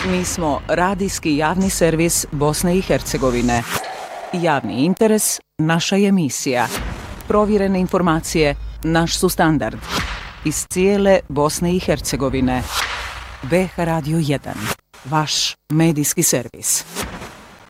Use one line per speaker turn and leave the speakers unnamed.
Mi smo radijski javni servis Bosne i Hercegovine. Javni interes, naša je misija. Provjerene informacije, naš su standard. Iz cijele Bosne i Hercegovine. BH Radio 1, vaš medijski servis.